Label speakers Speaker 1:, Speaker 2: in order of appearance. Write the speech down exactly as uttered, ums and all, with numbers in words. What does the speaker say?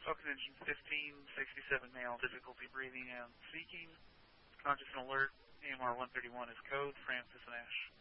Speaker 1: Falcon Engine fifteen, sixty-seven male, difficulty breathing and speaking. Conscious and alert. A M R one thirty-one is code, Francis and Ash.